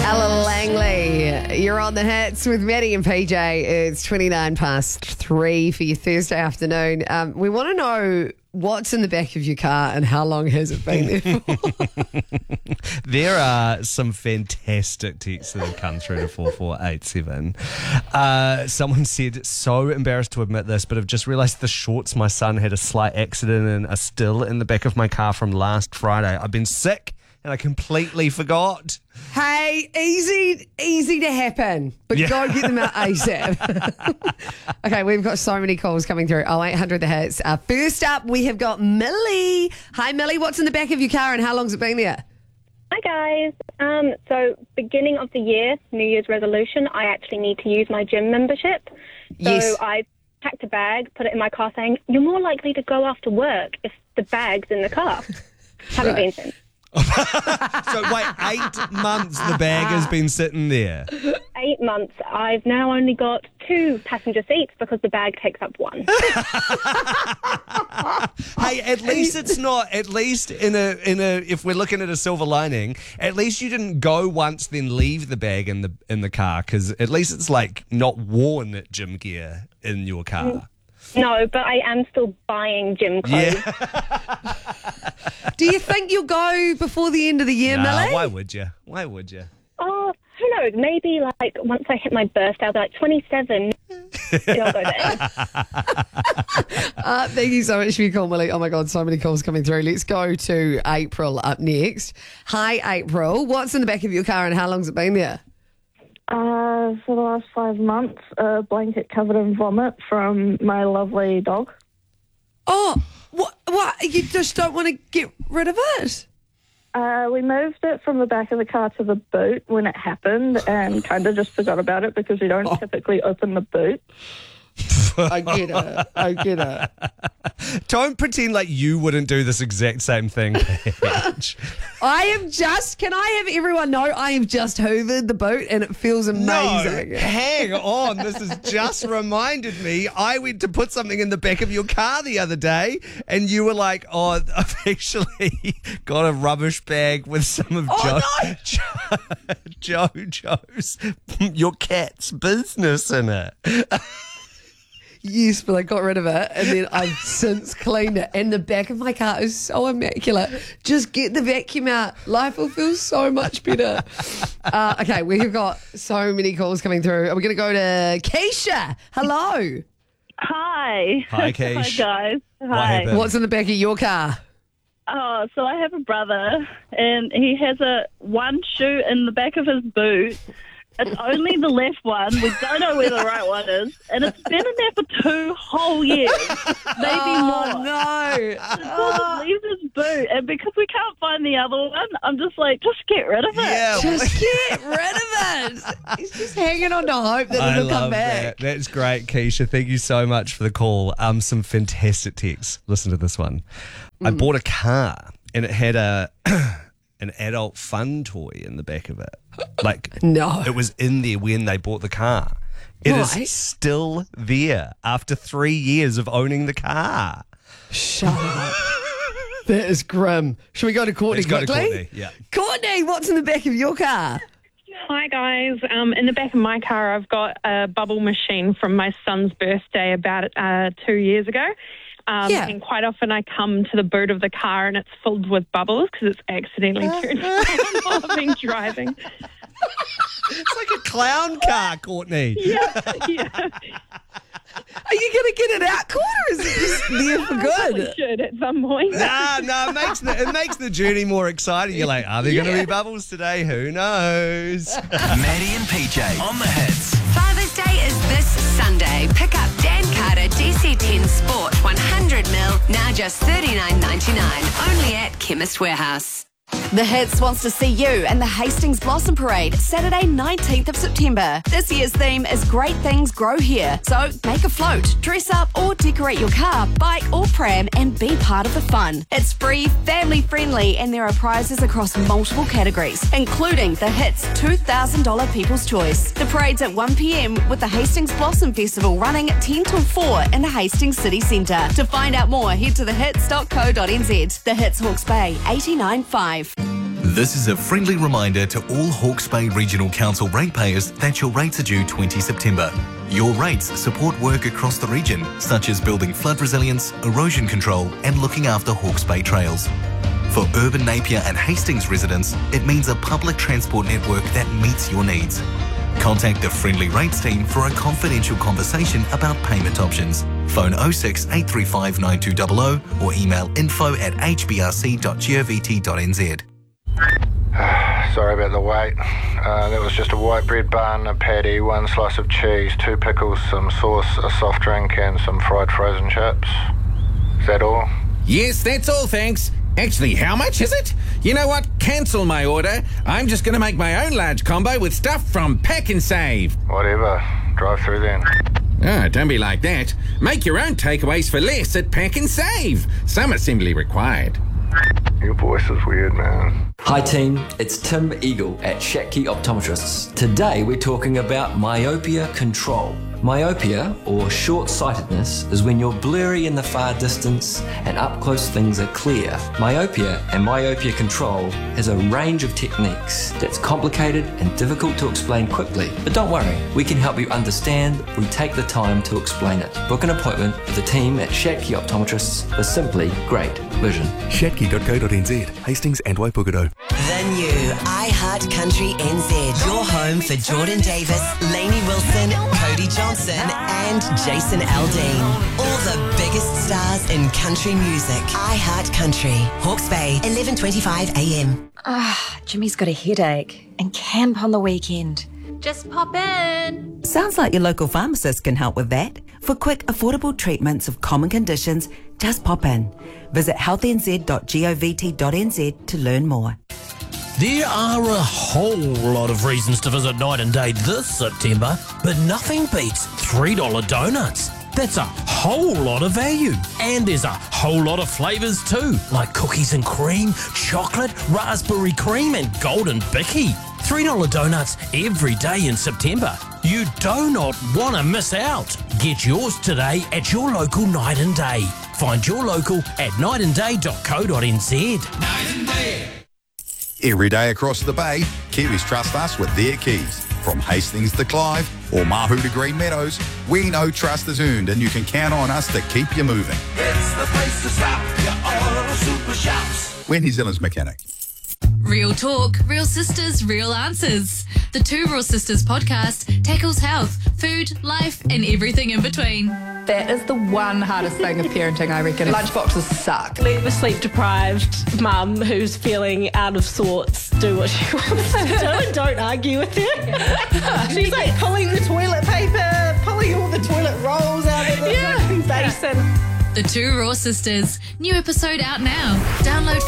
Ella Langley, you're on the hits with Maddie and PJ. It's 29 past 3 for your Thursday afternoon. We want to know what's in the back of your car and how long has it been there for? There are some fantastic texts that have come through to 4487. Someone said, so embarrassed to admit this, but I've just realised the shorts my son had a slight accident in are still in the back of my car from last Friday. I've been sick and I completely forgot. Hey, easy to happen, but go get them out ASAP. Okay, we've got so many calls coming through. 0800 the hits. First up, we have got Millie. Hi, Millie. What's in the back of your car and how long's it been there? Hi guys. So beginning of the year, New Year's resolution, I actually need to use my gym membership. So Yes. I packed a bag, put it in my car saying, you're more likely to go after work if the bag's in the car. Haven't been since. So wait, 8 months the bag has been sitting there. 8 months. I've now only got 2 passenger seats because the bag takes up 1. Hey, at least it's not, at least in a if we're looking at a silver lining, at least you didn't go once then leave the bag in the car, because at least it's like not worn gym gear in your car. No, but I am still buying gym clothes. Yeah. Do you think you'll go before the end of the year, Millie? Why would you? Why would you? Oh, who knows? Maybe like once I hit my birthday, I'll be like 27. I'll go there. Thank you so much for your call, Millie. Oh my God, so many calls coming through. Let's go to April up next. Hi, April. What's in the back of your car and how long's it been there? For the last 5 months, a blanket covered in vomit from my lovely dog. Oh, what? You just don't want to get rid of it? We moved it from the back of the car to the boot when it happened and kind of just forgot about it because we don't typically open the boot. I get it. Don't pretend like you wouldn't do this exact same thing, Paige. Can I have everyone know I have just hoovered the boot and it feels amazing. No, hang on. This has just reminded me. I went to put something in the back of your car the other day and you were like, oh, I've actually got a rubbish bag with some of Jojo's, your cat's business in it. Yes, but I got rid of it and then I've since cleaned it. And the back of my car is so immaculate. Just get the vacuum out. Life will feel so much better. Okay, we've got so many calls coming through. Are we going to go to Keisha? Hello. Hi. Hi, Keish. Hi, guys. What Hi. happened? What's in the back of your car? Oh, so I have a brother, and he has one shoe in the back of his boot. It's only the left one. We don't know where the right one is. And it's been in there for 2 whole years, maybe more. No. So it leaves his boot, and because we can't find the other one, I'm just like, just get rid of it. Yeah. Just get rid of it. He's just hanging on to hope that it'll come back. That. That's great, Keisha. Thank you so much for the call. Some fantastic texts. Listen to this one. I bought a car and it had an adult fun toy in the back of it. Like, No. it was in there when they bought the car. It Right. is still there after 3 years of owning the car. Shut up. That is grim. Should we go to Courtney Let's go to quickly? Courtney. Yeah. Courtney, what's in the back of your car? Hi guys. In the back of my car, I've got a bubble machine from my son's birthday about 2 years ago. And quite often I come to the boot of the car and it's filled with bubbles because it's accidentally turned on while I've been driving. It's like a clown car, Courtney. Yeah. Are you going to get it out, Courtney, or is it just there for Probably good? should at some point. No, it makes the journey more exciting. You're like, are there going to be bubbles today? Who knows? Maddie and PJ on the hits. Father's Day is this Sunday. Pick up Dan Carter DC10 Sport 100ml, now just $39.99. Only at Chemist Warehouse. The Hits wants to see you in the Hastings Blossom Parade, Saturday 19th of September. This year's theme is Great Things Grow Here. So make a float, dress up or decorate your car, bike or pram and be part of the fun. It's free, family friendly and there are prizes across multiple categories, including the Hits $2,000 People's Choice. The parade's at 1 p.m. with the Hastings Blossom Festival running 10 till 4 in the Hastings City Centre. To find out more, head to thehits.co.nz. The Hits Hawke's Bay 89.5. This is a friendly reminder to all Hawke's Bay Regional Council ratepayers that your rates are due 20 September. Your rates support work across the region, such as building flood resilience, erosion control and looking after Hawke's Bay trails. For urban Napier and Hastings residents, it means a public transport network that meets your needs. Contact the Friendly Rates team for a confidential conversation about payment options. Phone 06 835 9200 or email info@hbrc.govt.nz. Sorry about the wait. That was just a white bread bun, a patty, 1 slice of cheese, 2 pickles, some sauce, a soft drink and some fried frozen chips. Is that all? Yes, that's all, thanks. Actually, how much is it? You know what? Cancel my order. I'm just going to make my own large combo with stuff from Pack and Save. Whatever. Drive through then. Ah, don't be like that. Make your own takeaways for less at Pack and Save. Some assembly required. Your voice is weird, man. Hi team, it's Tim Eagle at Shatke Optometrists. Today we're talking about myopia control. Myopia, or short-sightedness, is when you're blurry in the far distance and up close things are clear. Myopia and myopia control has a range of techniques that's complicated and difficult to explain quickly. But don't worry, we can help you understand. We take the time to explain it. Book an appointment with the team at Shatke Optometrists for simply great vision. Shatke.co.nz, Hastings and Waipukaro. The new iHeart Country NZ. Your home for Jordan Davis, Lainey Wilson, Cody Johnson and Jason Aldean. All the biggest stars in country music. iHeart Country. Hawke's Bay, 11:25 a.m. Jimmy's got a headache and camp on the weekend. Just pop in. Sounds like your local pharmacist can help with that. For quick, affordable treatments of common conditions, just pop in. Visit healthnz.govt.nz to learn more. There are a whole lot of reasons to visit Night and Day this September, but nothing beats $3 donuts. That's a whole lot of value. And there's a whole lot of flavours too, like cookies and cream, chocolate, raspberry cream and golden bicky. $3 donuts every day in September. You do not want to miss out. Get yours today at your local Night and Day. Find your local at nightandday.co.nz. Night and Day. Every day across the bay, Kiwis trust us with their keys. From Hastings to Clive or Mahu to Green Meadows, we know trust is earned and you can count on us to keep you moving. It's the place to stop. Your auto super shops. We're New Zealand's mechanic. Real talk, real sisters, real answers. The Two Real Sisters podcast tackles health, food, life, and everything in between. That is the one hardest thing of parenting, I reckon. Lunchboxes suck. Let the sleep-deprived mum who's feeling out of sorts do what she wants to do and don't argue with her. She's like pulling the toilet paper, pulling all the toilet rolls out of the basin. The Two Raw Sisters. New episode out now. Download